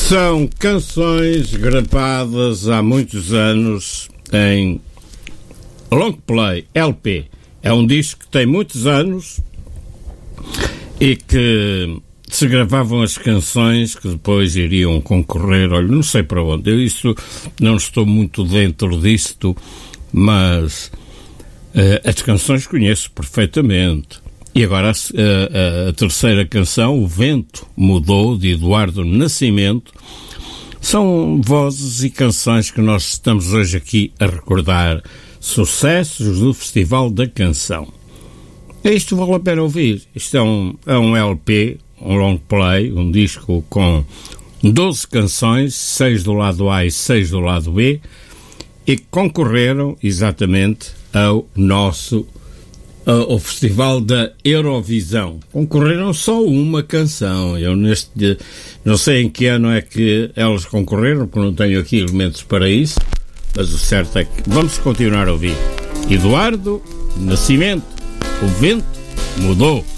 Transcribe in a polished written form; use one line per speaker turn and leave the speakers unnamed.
São canções gravadas há muitos anos em long play, LP. É um disco que tem muitos anos e que se gravavam as canções que depois iriam concorrer, olha, não sei para onde, não estou muito dentro disto, mas as canções conheço perfeitamente. E agora a terceira canção, O Vento Mudou, de Eduardo Nascimento, são vozes e canções que nós estamos hoje aqui a recordar, sucessos do Festival da Canção. Isto vale a pena ouvir. Isto é um LP, um long play, um disco com 12 canções, 6 do lado A e 6 do lado B, e que concorreram exatamente ao Festival da Eurovisão. Concorreram só uma canção. Eu não sei em que ano é que elas concorreram, porque não tenho aqui elementos para isso, mas o certo é que vamos continuar a ouvir. Eduardo Nascimento, O Vento Mudou.